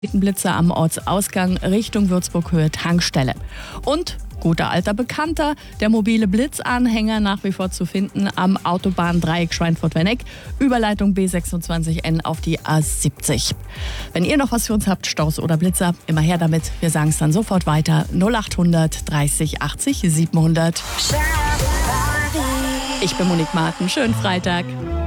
Blitzer am Ortsausgang Richtung Würzburg-Höhe Tankstelle. Und guter alter Bekannter, der mobile Blitzanhänger nach wie vor zu finden am Autobahndreieck Schweinfurt-Werneck, Überleitung B26N auf die A70. Wenn ihr noch was für uns habt, Staus oder Blitzer, immer her damit. Wir sagen es dann sofort weiter. 0800 30 80 700. Ich bin Monique Martin. Schönen Freitag.